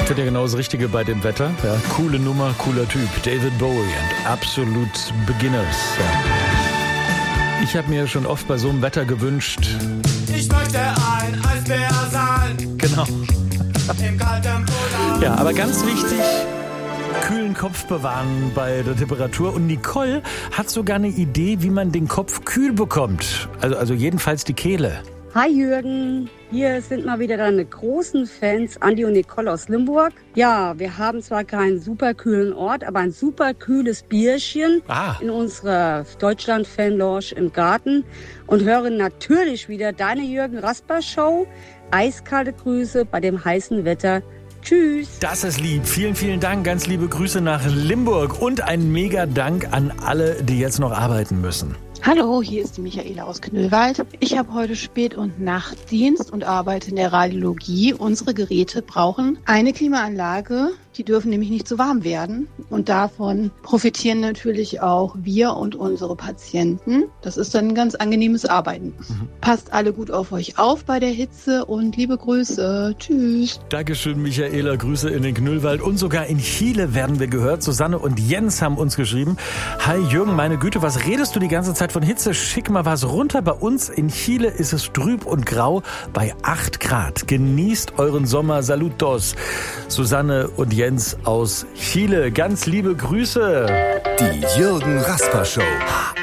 Ich finde ja genau das Richtige bei dem Wetter. Ja, coole Nummer, cooler Typ. David Bowie and Absolute Beginners. Ja. Ich habe mir schon oft bei so einem Wetter gewünscht. Ich möchte ein Eisbär sein. Genau. Im kalten Polar. Ja, aber ganz wichtig, kühlen Kopf bewahren bei der Temperatur. Und Nicole hat sogar eine Idee, wie man den Kopf kühl bekommt. Also jedenfalls die Kehle. Hi Jürgen, hier sind mal wieder deine großen Fans, Andi und Nicole aus Limburg. Ja, wir haben zwar keinen super kühlen Ort, aber ein super kühles Bierchen in unserer Deutschland-Fan-Lounge im Garten und hören natürlich wieder deine Jürgen Rasper Show. Eiskalte Grüße bei dem heißen Wetter. Tschüss. Das ist lieb. Vielen, vielen Dank. Ganz liebe Grüße nach Limburg und ein mega Dank an alle, die jetzt noch arbeiten müssen. Hallo, hier ist die Michaela aus Knüllwald. Ich habe heute Spät- und Nachtdienst und arbeite in der Radiologie. Unsere Geräte brauchen eine Klimaanlage. Die dürfen nämlich nicht zu warm werden. Und davon profitieren natürlich auch wir und unsere Patienten. Das ist dann ein ganz angenehmes Arbeiten. Passt alle gut auf euch auf bei der Hitze und liebe Grüße. Tschüss. Dankeschön, Michaela. Grüße in den Knüllwald. Und sogar in Chile werden wir gehört. Susanne und Jens haben uns geschrieben. Hi Jürgen, meine Güte, was redest du die ganze Zeit von Hitze? Schick mal was runter. Bei uns in Chile ist es trüb und grau bei 8 Grad. Genießt euren Sommer. Saludos. Susanne und Jens aus Chile. Ganz liebe Grüße. Die Jürgen Rasper Show.